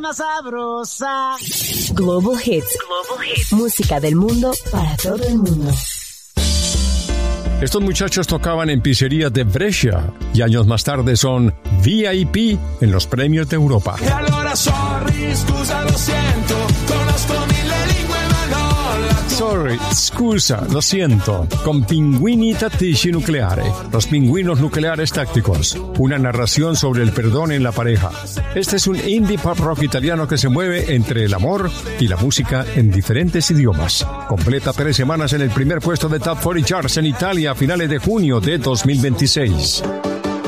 más sabrosa. Global Hits. Música del mundo para todo el mundo. Estos muchachos tocaban en pizzerías de Brescia y años más tarde son VIP en los premios de Europa. E allora sorry, scusa, lo siento, conozco mille lingue ma non la tua. Sorry, scusa, lo siento, con Pinguini Tattici Nucleare, los pingüinos nucleares tácticos, una narración sobre el perdón en la pareja. Este es un indie pop rock italiano que se mueve entre el amor y la música en diferentes idiomas. Completa 3 semanas en el primer puesto de Top 40 Charts en Italia a finales de junio de 2026.